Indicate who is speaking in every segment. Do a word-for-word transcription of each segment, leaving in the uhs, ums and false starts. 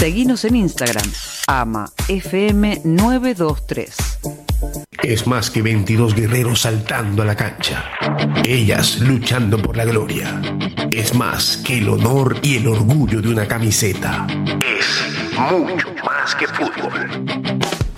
Speaker 1: Seguinos en Instagram, ama F M nueve dos tres.
Speaker 2: Es más que veintidós guerreros saltando a la cancha, ellas luchando por la gloria. Es más que el honor y el orgullo de una camiseta. Es mucho más que fútbol.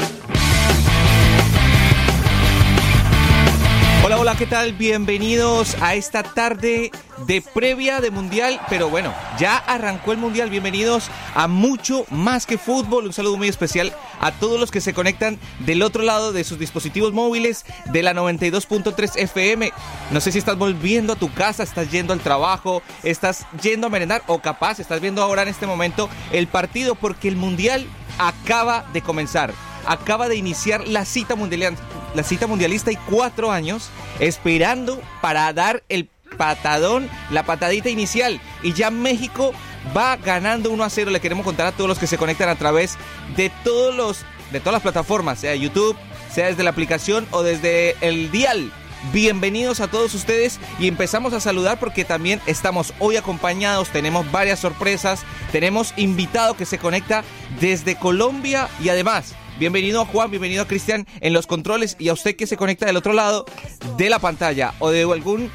Speaker 3: Hola, hola, ¿qué tal? Bienvenidos a esta tarde de previa de Mundial, pero bueno, ya arrancó el Mundial. Bienvenidos a Mucho Más que Fútbol. Un saludo muy especial a todos los que se conectan del otro lado de sus dispositivos móviles de la noventa y dos punto tres F M. No sé si estás volviendo a tu casa, estás yendo al trabajo, estás yendo a merendar o capaz estás viendo ahora en este momento el partido, porque el Mundial acaba de comenzar. Acaba de iniciar la cita mundial, la cita mundialista y cuatro años esperando para dar el patadón, la patadita inicial. Y ya México va ganando uno a cero. Le queremos contar a todos los que se conectan a través de todos los, de todas las plataformas, sea YouTube, sea desde la aplicación o desde el dial. Bienvenidos a todos ustedes y empezamos a saludar porque también estamos hoy acompañados, tenemos varias sorpresas, tenemos invitado que se conecta desde Colombia y además bienvenido a Juan, bienvenido a Cristian en los controles y a usted que se conecta del otro lado de la pantalla o de algún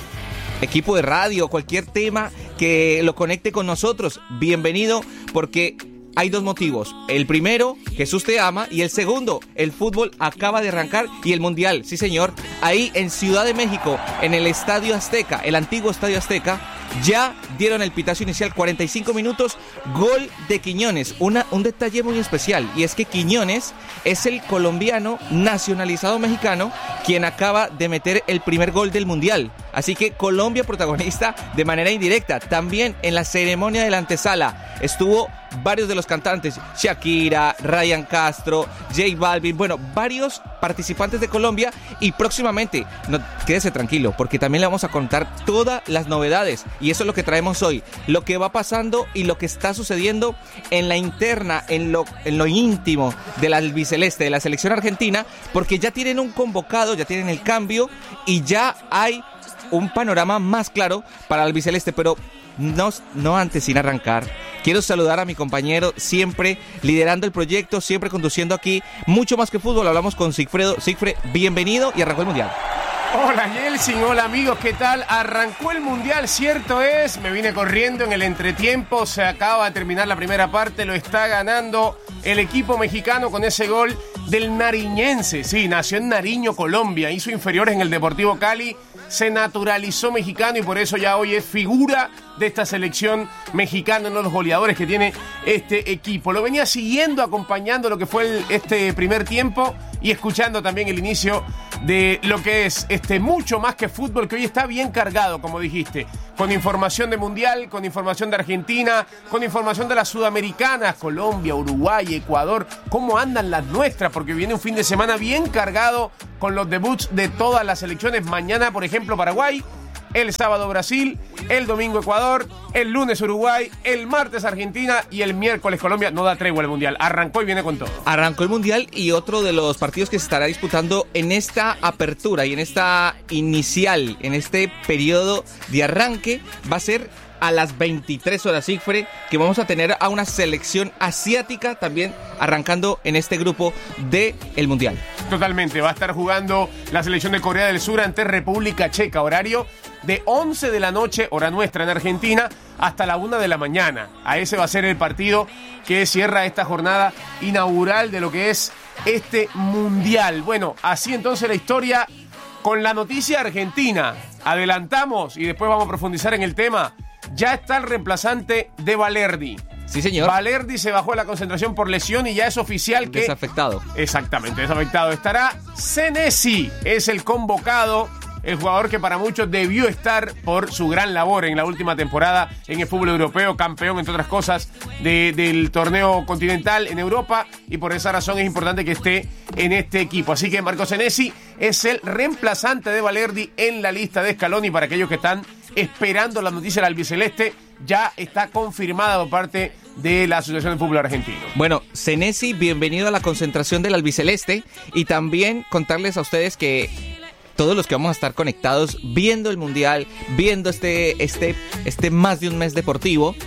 Speaker 3: equipo de radio, cualquier tema que lo conecte con nosotros. Bienvenido, porque hay dos motivos. El primero, Jesús te ama, y el segundo, el fútbol acaba de arrancar y el Mundial, sí señor, ahí en Ciudad de México, en el Estadio Azteca, el antiguo Estadio Azteca, ya dieron el pitazo inicial, cuarenta y cinco minutos, gol de Quiñones. Una, un detalle muy especial, y es que Quiñones es el colombiano nacionalizado mexicano quien acaba de meter el primer gol del Mundial. Así que Colombia protagonista de manera indirecta. También en la ceremonia de la antesala estuvo varios de los cantantes, Shakira, Ryan Castro, J Balvin, bueno, varios participantes de Colombia. Y próximamente, no, quédese tranquilo, porque también le vamos a contar todas las novedades. Y eso es lo que traemos hoy, lo que va pasando y lo que está sucediendo en la interna, en lo, en lo íntimo de la albiceleste, de la selección argentina, porque ya tienen un convocado, ya tienen el cambio y ya hay un panorama más claro para el albiceleste. Pero no, no antes, sin arrancar, quiero saludar a mi compañero, siempre liderando el proyecto, siempre conduciendo aquí Mucho Más que Fútbol. Hablamos con Sigfredo. Sigfred, bienvenido y arrancó el Mundial.
Speaker 4: Hola Yeltsin, hola amigos, ¿qué tal? Arrancó el Mundial, cierto es, me vine corriendo en el entretiempo, se acaba de terminar la primera parte, lo está ganando el equipo mexicano con ese gol del nariñense, sí, nació en Nariño, Colombia, hizo inferiores en el Deportivo Cali, se naturalizó mexicano y por eso ya hoy es figura de esta selección mexicana, uno de los goleadores que tiene este equipo. Lo venía siguiendo, acompañando lo que fue el, este primer tiempo y escuchando también el inicio de lo que es este Mucho Más que Fútbol, que hoy está bien cargado, como dijiste, con información de Mundial, con información de Argentina, con información de las sudamericanas, Colombia, Uruguay, Ecuador, cómo andan las nuestras, porque viene un fin de semana bien cargado con los debuts de todas las selecciones. Mañana, por ejemplo, Paraguay, el sábado Brasil, el domingo Ecuador, el lunes Uruguay, el martes Argentina y el miércoles Colombia. No da tregua el Mundial, arrancó y viene con todo.
Speaker 3: Arrancó el Mundial y otro de los partidos que se estará disputando en esta apertura y en esta inicial, en este periodo de arranque, va a ser a las veintitrés horas, Sigfred, que vamos a tener a una selección asiática también arrancando en este grupo del Mundial.
Speaker 4: Totalmente, va a estar jugando la selección de Corea del Sur ante República Checa, horario de once de la noche, hora nuestra en Argentina, hasta la una de la mañana. A ese va a ser el partido que cierra esta jornada inaugural de lo que es este Mundial. Bueno, así entonces la historia con la noticia argentina. Adelantamos y después vamos a profundizar en el tema. Ya está el reemplazante de Valerdi.
Speaker 3: Sí, señor.
Speaker 4: Valerdi se bajó de la concentración por lesión y ya es oficial que...
Speaker 3: Desafectado.
Speaker 4: Exactamente, desafectado. Estará Senesi, es el convocado, el jugador que para muchos debió estar por su gran labor en la última temporada en el fútbol europeo, campeón, entre otras cosas, de, del torneo continental en Europa, y por esa razón es importante que esté en este equipo. Así que Marco Senesi es el reemplazante de Valerdi en la lista de Scaloni. Para aquellos que están esperando la noticia del albiceleste, ya está confirmada por parte de la Asociación de Fútbol Argentino.
Speaker 3: Bueno, Senesi, bienvenido a la concentración del albiceleste, y también contarles a ustedes que todos los que vamos a estar conectados viendo el Mundial, viendo este, este, este más de un mes deportivo,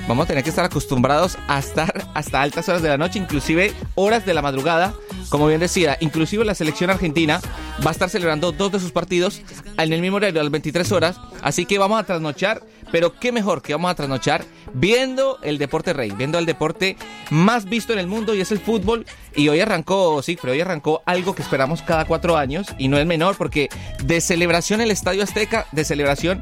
Speaker 3: vamos a tener que estar acostumbrados a estar hasta altas horas de la noche, inclusive horas de la madrugada. Como bien decía, inclusive la selección argentina va a estar celebrando dos de sus partidos en el mismo horario, a las veintitrés horas. Así que vamos a trasnochar, pero qué mejor que vamos a trasnochar viendo el deporte rey, viendo el deporte más visto en el mundo, y es el fútbol. Y hoy arrancó, sí, pero hoy arrancó algo que esperamos cada cuatro años, y no es menor, porque de celebración en el Estadio Azteca, de celebración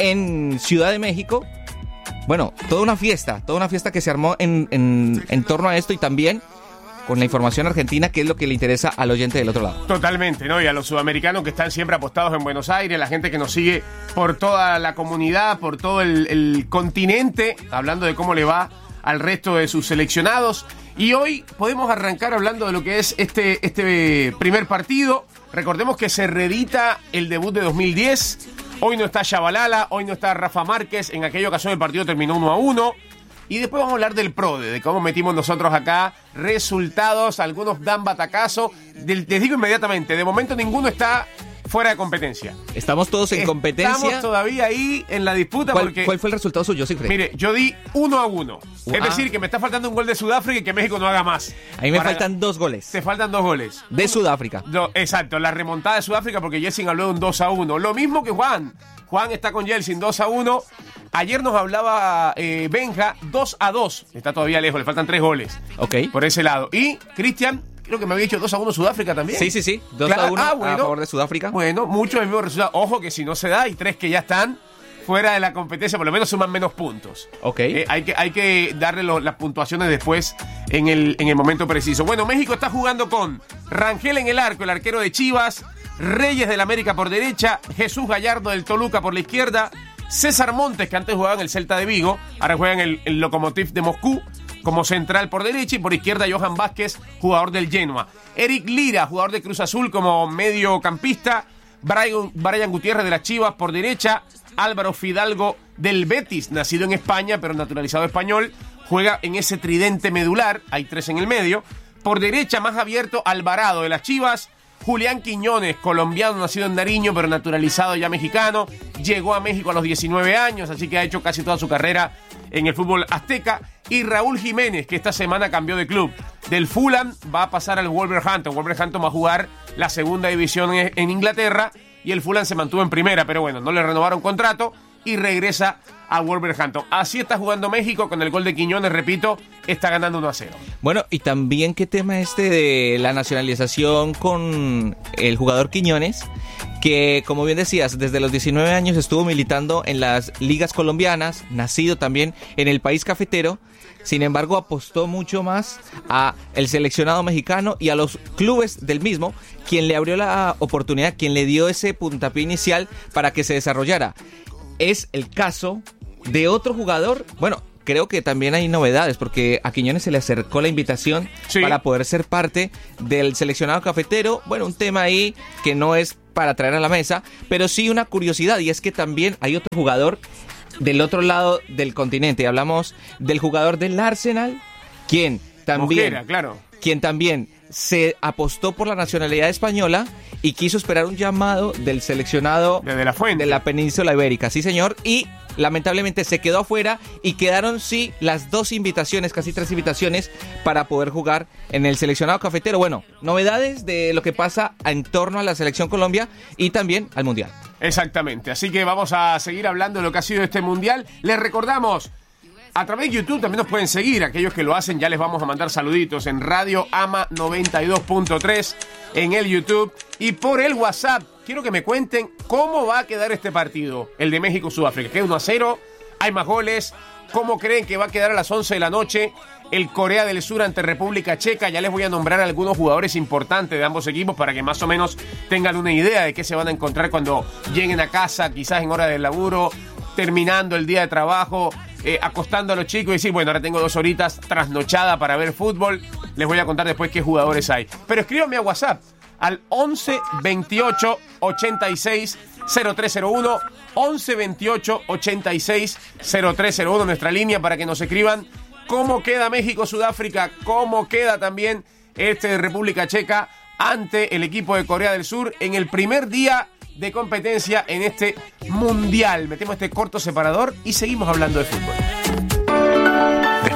Speaker 3: en Ciudad de México, bueno, toda una fiesta, toda una fiesta que se armó en, en, en torno a esto, y también con la información argentina, que es lo que le interesa al oyente del otro lado.
Speaker 4: Totalmente, ¿no? Y a los sudamericanos que están siempre apostados en Buenos Aires, la gente que nos sigue por toda la comunidad, por todo el, el continente, hablando de cómo le va al resto de sus seleccionados. Y hoy podemos arrancar hablando de lo que es este, este primer partido. Recordemos que se reedita el debut de dos mil diez. Hoy no está Shabalala, hoy no está Rafa Márquez. En aquella ocasión el partido terminó uno a uno. Y después vamos a hablar del PRODE, de cómo metimos nosotros acá resultados, algunos dan batacazo. Les digo inmediatamente, de momento ninguno está fuera de competencia.
Speaker 3: Estamos todos en
Speaker 4: Estamos
Speaker 3: competencia.
Speaker 4: Estamos todavía ahí en la disputa.
Speaker 3: ¿Cuál,
Speaker 4: porque
Speaker 3: ¿Cuál fue el resultado suyo, Sigfrid?
Speaker 4: Mire, yo di uno a uno.
Speaker 3: Uh,
Speaker 4: es
Speaker 3: ah.
Speaker 4: decir, que me está faltando un gol de Sudáfrica y que México no haga más.
Speaker 3: A mí me
Speaker 4: Para...
Speaker 3: faltan dos goles.
Speaker 4: Te faltan dos goles.
Speaker 3: De Sudáfrica.
Speaker 4: No, exacto, la remontada de Sudáfrica, porque Yeltsin habló de un dos a uno. Lo mismo que Juan. Juan está con Yeltsin, dos a uno. Ayer nos hablaba eh, Benja, dos a dos. Está todavía lejos, le faltan tres goles.
Speaker 3: Ok.
Speaker 4: Por ese lado. Y Cristian, creo que me había dicho dos a uno Sudáfrica también.
Speaker 3: Sí, sí, sí. dos
Speaker 4: Claro,
Speaker 3: a uno
Speaker 4: ah, bueno.
Speaker 3: a favor de Sudáfrica.
Speaker 4: Bueno, mucho el mismo resultado. Ojo que si no se da, hay tres que ya están fuera de la competencia, por lo menos suman menos puntos.
Speaker 3: Ok.
Speaker 4: Eh, hay, que, hay que darle lo, las puntuaciones después en el, en el momento preciso. Bueno, México está jugando con Rangel en el arco, el arquero de Chivas, Reyes del América por derecha, Jesús Gallardo del Toluca por la izquierda, César Montes, que antes jugaba en el Celta de Vigo, ahora juega en el, el Lokomotiv de Moscú, como central por derecha, y por izquierda Johan Vázquez, jugador del Genoa. Eric Lira, jugador de Cruz Azul, como mediocampista. Brian, Brian Gutiérrez de las Chivas por derecha. Álvaro Fidalgo del Betis, nacido en España, pero naturalizado español. Juega en ese tridente medular, hay tres en el medio. Por derecha, más abierto, Alvarado de las Chivas. Julián Quiñones, colombiano, nacido en Nariño, pero naturalizado ya mexicano. Llegó a México a los diecinueve años, así que ha hecho casi toda su carrera en el fútbol azteca. Y Raúl Jiménez, que esta semana cambió de club. Del Fulham va a pasar al Wolverhampton. Wolverhampton va a jugar la segunda división en Inglaterra y el Fulham se mantuvo en primera, pero bueno, no le renovaron contrato y regresa a Wolverhampton. Así está jugando México con el gol de Quiñones, repito, está ganando uno a cero.
Speaker 3: Bueno, y también qué tema este de la nacionalización con el jugador Quiñones, que como bien decías, desde los diecinueve años estuvo militando en las ligas colombianas, nacido también en el país cafetero. Sin embargo, apostó mucho más a el seleccionado mexicano y a los clubes del mismo, quien le abrió la oportunidad, quien le dio ese puntapié inicial para que se desarrollara. Es el caso de otro jugador. Bueno, creo que también hay novedades, porque a Quiñones se le acercó la invitación sí. para poder ser parte del seleccionado cafetero. Bueno, un tema ahí que no es para traer a la mesa, pero sí una curiosidad, y es que también hay otro jugador del otro lado del continente. Hablamos del jugador del Arsenal, quien también,
Speaker 4: Mosquera, claro.
Speaker 3: quien también se apostó por la nacionalidad española y quiso esperar un llamado del seleccionado
Speaker 4: de la, Fuente.
Speaker 3: de la península ibérica. Sí, señor, y lamentablemente se quedó afuera y quedaron, sí, las dos invitaciones, casi tres invitaciones para poder jugar en el seleccionado cafetero. Bueno, novedades de lo que pasa en torno a la selección Colombia y también al Mundial.
Speaker 4: Exactamente, así que vamos a seguir hablando de lo que ha sido este Mundial. Les recordamos, a través de YouTube también nos pueden seguir, aquellos que lo hacen ya les vamos a mandar saluditos en Radio Ama noventa y dos punto tres en el YouTube y por el WhatsApp. Quiero que me cuenten cómo va a quedar este partido, el de México-Sudáfrica. ¿Queda uno a cero? ¿Hay más goles? ¿Cómo creen que va a quedar a las once de la noche el Corea del Sur ante República Checa? Ya les voy a nombrar a algunos jugadores importantes de ambos equipos para que más o menos tengan una idea de qué se van a encontrar cuando lleguen a casa, quizás en hora del laburo, terminando el día de trabajo, eh, acostando a los chicos y decir, bueno, ahora tengo dos horitas trasnochada para ver fútbol. Les voy a contar después qué jugadores hay. Pero escríbanme a WhatsApp al once veintiocho ochenta y seis cero tres cero uno, once veintiocho ochenta y seis cero tres cero uno, nuestra línea para que nos escriban cómo queda México-Sudáfrica, cómo queda también este de República Checa ante el equipo de Corea del Sur en el primer día de competencia en este Mundial. Metemos este corto separador y seguimos hablando de fútbol.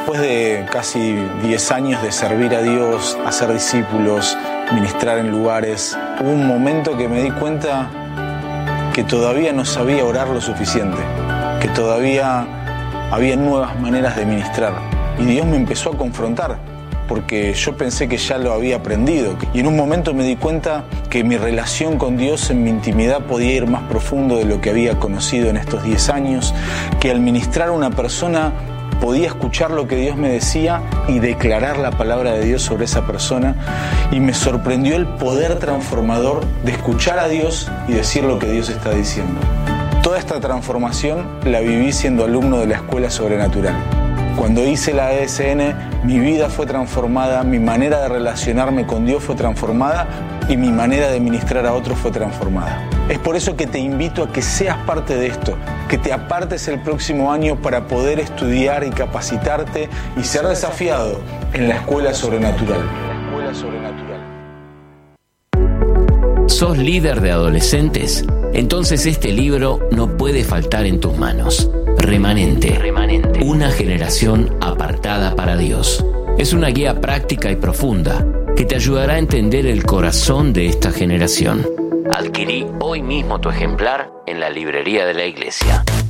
Speaker 5: Después de casi diez años de servir a Dios, hacer discípulos, ministrar en lugares, hubo un momento que me di cuenta que todavía no sabía orar lo suficiente, que todavía había nuevas maneras de ministrar. Y Dios me empezó a confrontar, porque yo pensé que ya lo había aprendido. Y en un momento me di cuenta que mi relación con Dios en mi intimidad podía ir más profundo de lo que había conocido en estos diez años, que al ministrar a una persona podía escuchar lo que Dios me decía y declarar la palabra de Dios sobre esa persona. Y me sorprendió el poder transformador de escuchar a Dios y decir lo que Dios está diciendo. Toda esta transformación la viví siendo alumno de la Escuela Sobrenatural. Cuando hice la E S N, mi vida fue transformada, mi manera de relacionarme con Dios fue transformada y mi manera de ministrar a otros fue transformada. Es por eso que te invito a que seas parte de esto, que te apartes el próximo año para poder estudiar y capacitarte y ser desafiado en la Escuela Sobrenatural. La Escuela Sobrenatural.
Speaker 6: ¿Sos líder de adolescentes? Entonces este libro no puede faltar en tus manos. Remanente, Remanente, una generación apartada para Dios. Es una guía práctica y profunda que te ayudará a entender el corazón de esta generación. Adquirí hoy mismo tu ejemplar en la librería de la iglesia.